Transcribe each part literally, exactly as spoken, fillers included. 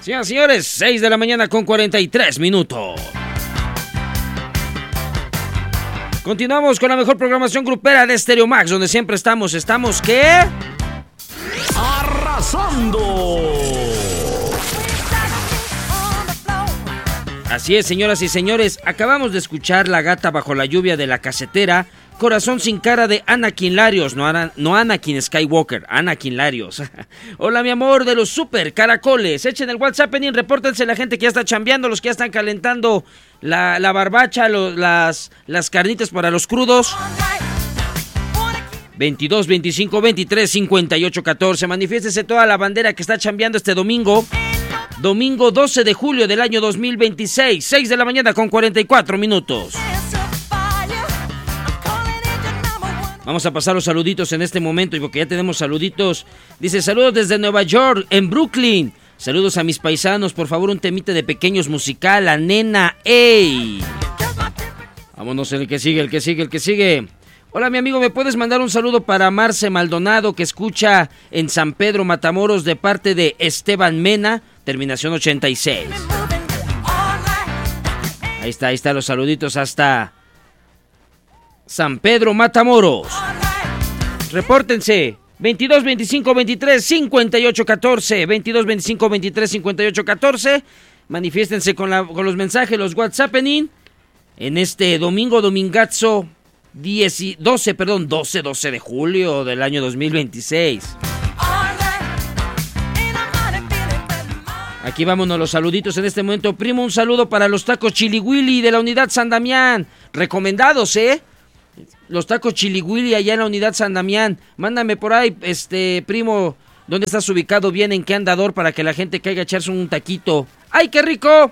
Señoras y señores, seis de la mañana con cuarenta y tres minutos. Continuamos con la mejor programación grupera de Stereo Max, donde siempre estamos. ¿Estamos qué? ¡Arrasando! Así es, señoras y señores, acabamos de escuchar La gata bajo la lluvia de La Casetera, Corazón sin cara de Anakin Larios, no, Ana, no Anakin Skywalker, Anakin Larios. Hola mi amor de los super caracoles, echen el WhatsApp en, repórtense la gente que ya está chambeando, los que ya están calentando la, la barbacha, lo, las, las carnitas para los crudos. veintidós, veinticinco, veintitrés, cincuenta y ocho, catorce, manifiéstese toda la bandera que está chambeando este domingo. Domingo doce de julio del año dos mil veintiséis, seis de la mañana con cuarenta y cuatro minutos. Vamos a pasar los saluditos en este momento, y porque ya tenemos saluditos. Dice, saludos desde Nueva York, en Brooklyn. Saludos a mis paisanos, por favor, un temita de Pequeños musical, La Nena, ey. Vámonos, el que sigue, el que sigue, el que sigue. Hola, mi amigo, ¿me puedes mandar un saludo para Marce Maldonado, que escucha en San Pedro, Matamoros, de parte de Esteban Mena, terminación ochenta y seis? Ahí está, ahí están los saluditos hasta San Pedro, Matamoros. Repórtense. veintidós, veinticinco, veintitrés, cincuenta y ocho, catorce. veintidós, veinticinco, veintitrés, cincuenta y ocho, catorce. Manifiéstense con, la, con los mensajes, los WhatsAppening. En este domingo, domingazo, diez, doce, perdón, doce, doce de julio del año dos mil veintiséis. Aquí vámonos los saluditos en este momento. Primo, un saludo para los tacos Chili Willy de la unidad San Damián. Recomendados, ¿eh? Los tacos Chili Willy allá en la unidad San Damián. Mándame por ahí, este, primo, ¿dónde estás ubicado bien? ¿En qué andador? Para que la gente caiga a echarse un taquito. ¡Ay, qué rico!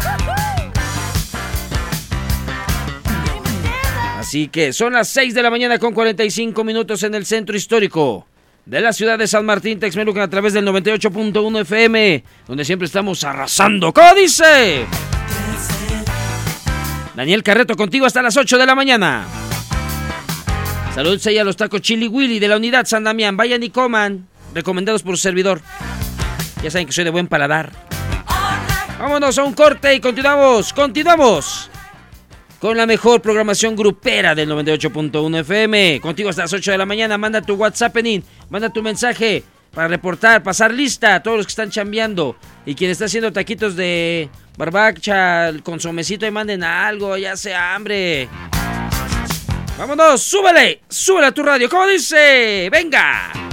Así que son las seis de la mañana con cuarenta y cinco minutos en el centro histórico de la ciudad de San Martín, Texmelucan, a través del noventa y ocho punto uno F M, donde siempre estamos arrasando. ¿Cómo dice? Daniel Carreto contigo hasta las ocho de la mañana. Saludos ahí a los tacos Chili Willy de la unidad San Damián. Vayan y coman, recomendados por su servidor. Ya saben que soy de buen paladar. Vámonos a un corte y continuamos, continuamos con la mejor programación grupera del noventa y ocho punto uno F M. Contigo hasta las ocho de la mañana. Manda tu WhatsApp, en, manda tu mensaje para reportar, pasar lista a todos los que están chambeando. Y quien está haciendo taquitos de barbacha, con somecito, y manden algo, ya sea hambre. Vámonos, súbele, súbele a tu radio. ¿Cómo dice? ¡Venga!